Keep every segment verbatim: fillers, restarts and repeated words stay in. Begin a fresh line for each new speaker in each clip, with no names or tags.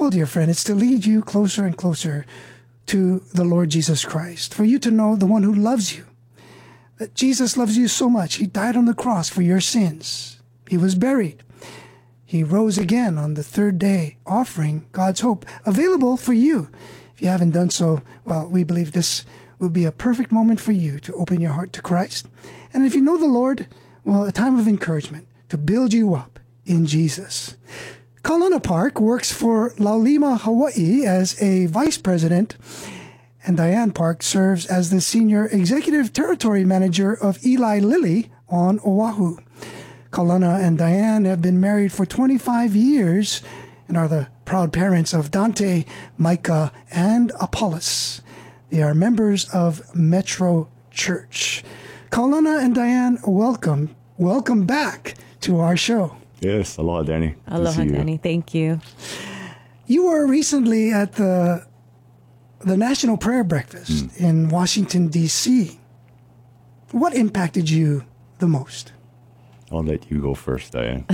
Well, dear friend, it's to lead you closer and closer to the Lord Jesus Christ, for you to know the one who loves you, that Jesus loves you so much. He died on the cross for your sins. He was buried. He rose again on the third day, offering God's hope available for you. If you haven't done so, well, we believe this will be a perfect moment for you to open your heart to Christ. And if you know the Lord, well, a time of encouragement to build you up in Jesus. Kaulana Park works for Laulima Hawaii as a vice president, and Diane Park serves as the senior executive territory manager of Eli Lilly on Oahu. Kaulana and Diane have been married for twenty-five years and are the proud parents of Dante, Micah, and Apollos. They are members of Metro Church. Kaulana and Diane, welcome. Welcome back to our show.
Yes, aloha, Danny.
Aloha, Danny. Thank you.
You were recently at the the National Prayer Breakfast mm. in Washington, D C What impacted you the most?
I'll let you go first, Diane.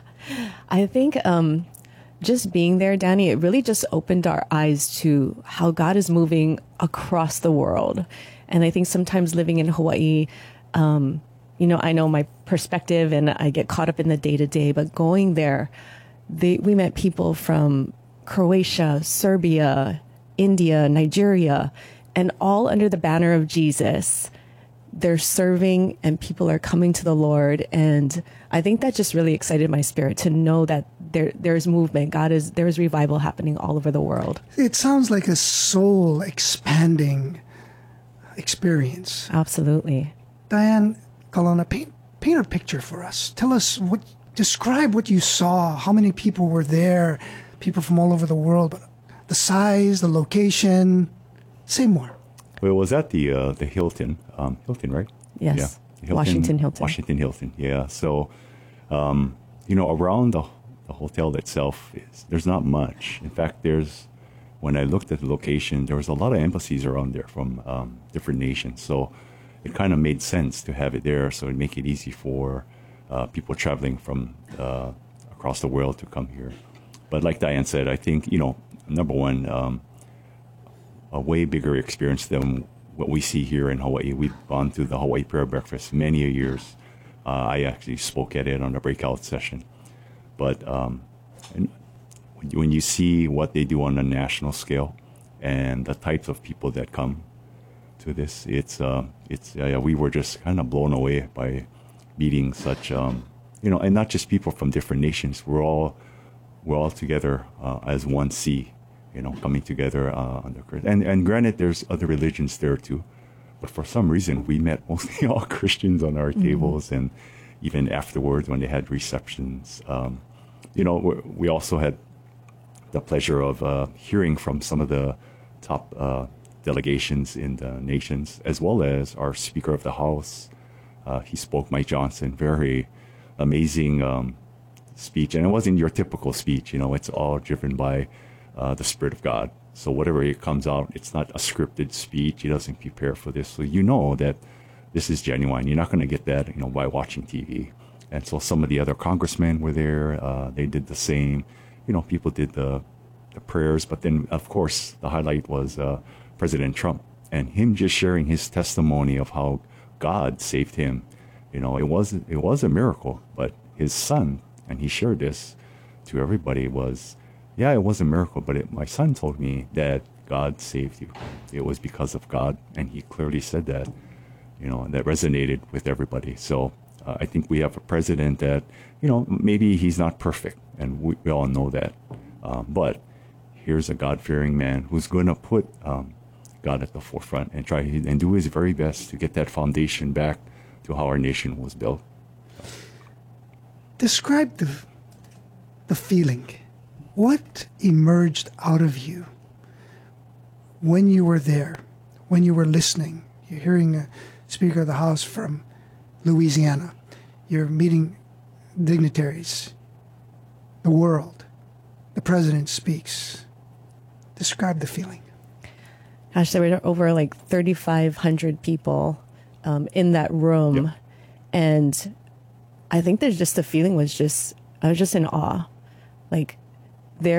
I think um, just being there, Danny, it really just opened our eyes to how God is moving across the world. And I think sometimes living in Hawaii, um, you know, I know my perspective and I get caught up in the day to day, but going there, they, we met people from Croatia, Serbia, India, Nigeria, and all under the banner of Jesus. They're serving and people are coming to the Lord. And I think that just really excited my spirit to know that there there's movement. God is, there's revival happening all over the world.
It sounds like a soul expanding experience.
Absolutely.
Diane, Kaulana, paint, paint a picture for us. Tell us what, describe what you saw, how many people were there, people from all over the world, but the size, the location. Say more.
Well, it was at the uh, the Hilton, um, Hilton, right?
Yes.
Yeah. Hilton,
Washington Hilton.
Washington Hilton. Yeah. So, um, you know, around the the hotel itself, is, there's not much. In fact, there's when I looked at the location, there was a lot of embassies around there from um, different nations. So, it kind of made sense to have it there, so it'd make it easy for uh, people traveling from uh, across the world to come here. But like Diane said, I think you know, number one. Um, a way bigger experience than what we see here in Hawaii. We've gone through the Hawaii Prayer Breakfast many a years. Uh, I actually spoke at it on a breakout session. But um, and when, you, when you see what they do on a national scale and the types of people that come to this, it's uh, it's uh, we were just kind of blown away by meeting such um, you know, and not just people from different nations. We're all we're all together uh, as one sea. You know, coming together uh, under and and granted, there's other religions there too, but for some reason we met mostly all Christians on our mm-hmm. tables, and even afterwards when they had receptions, um, you know, we, we also had the pleasure of uh, hearing from some of the top uh, delegations in the nations, as well as our Speaker of the House. Uh, he spoke, Mike Johnson, very amazing um, speech, and it wasn't your typical speech. You know, it's all driven by Uh, the Spirit of God. So whatever it comes out, it's not a scripted speech. He doesn't prepare for this. So you know that this is genuine. You're not going to get that, you know, by watching T V. And so some of the other congressmen were there. Uh, they did the same. You know, people did the, the prayers. But then, of course, the highlight was uh, President Trump and him just sharing his testimony of how God saved him. You know, it was, it was a miracle. But his son, and he shared this to everybody, was... Yeah, it was a miracle, but it, my son told me that God saved you. It was because of God, and he clearly said that, you know, and that resonated with everybody. So uh, I think we have a president that, you know, maybe he's not perfect, and we, we all know that. Um, but here's a God-fearing man who's going to put um, God at the forefront and try and do his very best to get that foundation back to how our nation was built.
Describe the the feeling. What emerged out of you when you were there, when you were listening? You're hearing a Speaker of the House from Louisiana. You're meeting dignitaries, the world. The president speaks. Describe the feeling.
Gosh, there were over like thirty-five hundred people um, in that room. Yep. And I think there's just the feeling was just, I was just in awe. Like, There,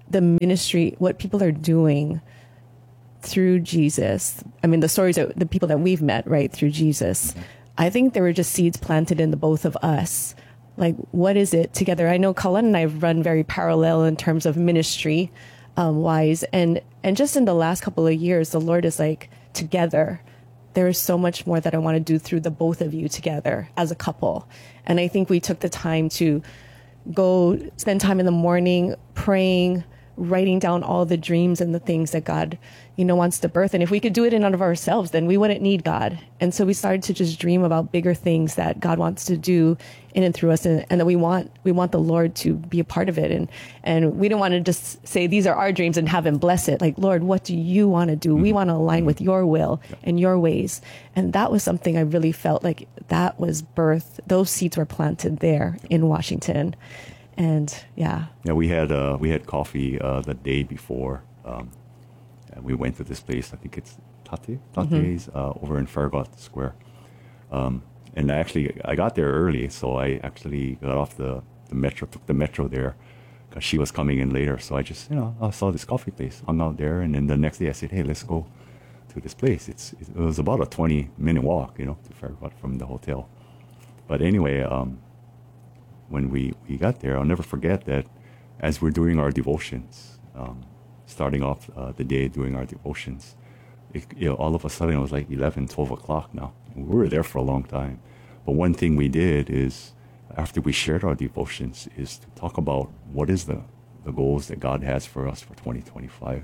the ministry, what people are doing through Jesus. I mean, the stories of the people that we've met, right, through Jesus. Mm-hmm. I think there were just seeds planted in the both of us. Like, what is it together? I know Colin and I have run very parallel in terms of ministry um, wise. And, and just in the last couple of years, the Lord is like, together, there is so much more that I want to do through the both of you together as a couple. And I think we took the time to go spend time in the morning praying, writing down all the dreams and the things that God, you know, wants to birth. And if we could do it in and of ourselves, then we wouldn't need God. And so we started to just dream about bigger things that God wants to do in and through us, and, and that we want we want the Lord to be a part of it. And and we don't want to just say these are our dreams and have him bless it. Like, Lord, what do you want to do? We want to align with your will and your ways. And that was something I really felt like that was birth. Those seeds were planted there in Washington. And yeah.
Yeah, we had uh, we had coffee uh, the day before. Um, and we went to this place. I think it's Tate Tate's mm-hmm. uh, over in Farragut Square. Um, and actually, I got there early, so I actually got off the, the metro, took the metro there, because she was coming in later. So I just, you know, I saw this coffee place, hung out there, and then the next day I said, hey, let's go to this place. It's it was about a twenty minute walk, you know, to Farragut from the hotel. But anyway, um, when we, we got there, I'll never forget that as we're doing our devotions, um, starting off uh, the day doing our devotions, it, you know, all of a sudden it was like eleven, twelve o'clock now. We were there for a long time. But one thing we did is, after we shared our devotions, is to talk about what is the, the goals that God has for us for twenty twenty-five.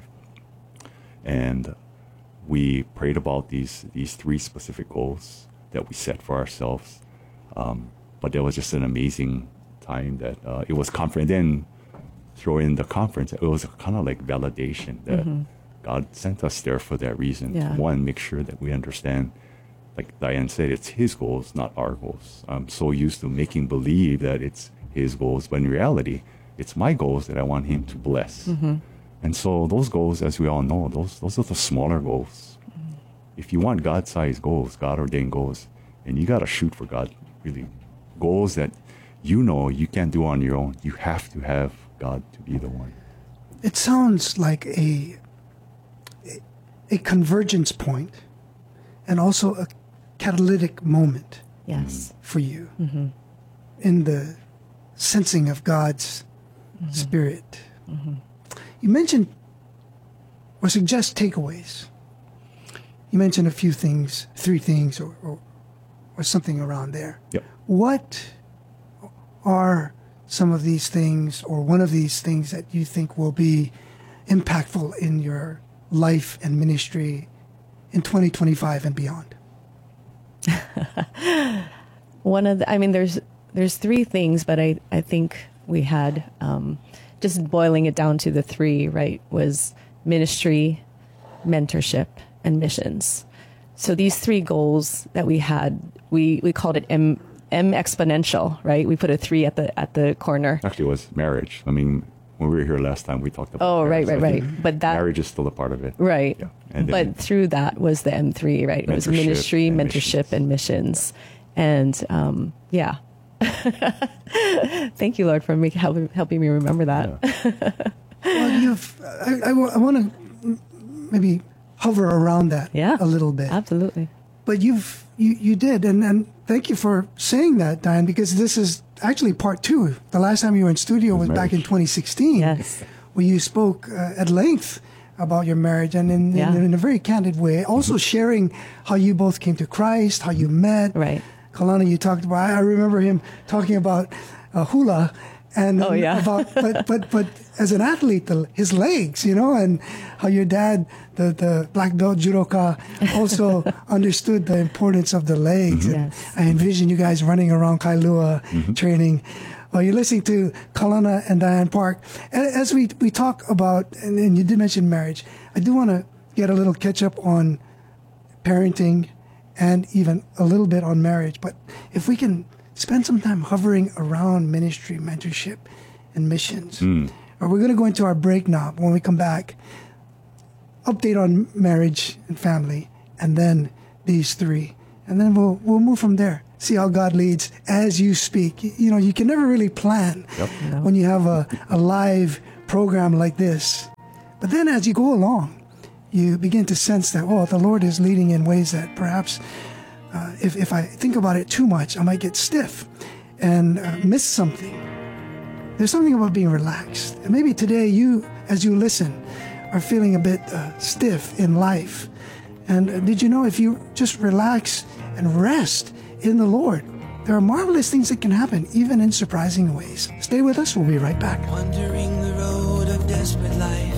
And we prayed about these, these three specific goals that we set for ourselves. Um, but there was just an amazing time that uh, it was conference. Then throw in the conference, it was kind of like validation that mm-hmm. God sent us there for that reason.
Yeah.
To one, make sure that we understand, like Diane said, it's his goals, not our goals. I'm so used to making believe that it's his goals, but in reality, it's my goals that I want him to bless. Mm-hmm. And so those goals, as we all know, those those are the smaller goals. Mm-hmm. If you want God-sized goals, God-ordained goals, and you got to shoot for God, really, goals that you know you can't do on your own. You have to have God to be the one.
It sounds like a a, a convergence point, and also a catalytic moment.
Yes.
For you
mm-hmm.
in the sensing of God's mm-hmm. Spirit.
Mm-hmm.
You mentioned or suggest takeaways. You mentioned a few things, three things, or or, or something around there.
Yep.
What are some of these things, or one of these things, that you think will be impactful in your life and ministry in twenty twenty-five and beyond?
One of the, I mean, there's there's three things, but I, I think we had, um, just boiling it down to the three, right, was ministry, mentorship, and missions. So these three goals that we had, we, we called it M M exponential, right? We put a three at the at the corner.
Actually, it was marriage. I mean, when we were here last time, we talked about.
Oh,
marriage.
right, right,
So
right. But that
marriage is still a part of it,
right?
Yeah. And
but through that was the M three, right? It was ministry,
and
mentorship,
missions.
and missions, and um, yeah. Thank you, Lord, for me, helping helping me remember that.
Yeah.
Well, you've. I, I, I want to maybe hover around that
Yeah,
a little bit.
Absolutely.
But you've you, you did, and, and thank you for saying that, Diane, because this is actually part two. The last time you were in studio was back in twenty sixteen,
Yes.
where you spoke uh, at length about your marriage, and in,
Yeah.
in, in a very candid way, also sharing how you both came to Christ, how you met.
Right.
Kalana, you talked about. I remember him talking about uh, hula, and
Oh, yeah.
about but but but as an athlete, the, his legs, you know, and how your dad, the the black belt judoka, also understood the importance of the legs.
Mm-hmm.
And
Yes.
I envision you guys running around Kailua
Mm-hmm.
training. Well, you're listening to Kalana and Diane Park, and as we we talk about, and, and you did mention marriage, I do want to get a little catch up on parenting, and even a little bit on marriage. But if we can spend some time hovering around ministry, mentorship, and missions.
Mm.
Or we're going to go into our break now. When we come back, update on marriage and family, and then these three. And then we'll we'll move from there. See how God leads as you speak. You, you know, you can never really plan
Yep.
No.
when you have a, a live program like this. But then as you go along, you begin to sense that, oh, the Lord is leading in ways that perhaps uh, if, if I think about it too much, I might get stiff and uh, miss something. There's something about being relaxed. And maybe today you, as you listen, are feeling a bit uh, stiff in life. And uh, did you know if you just relax and rest in the Lord, there are marvelous things that can happen, even in surprising ways. Stay with us. We'll be right back.
Wandering the road of desperate life,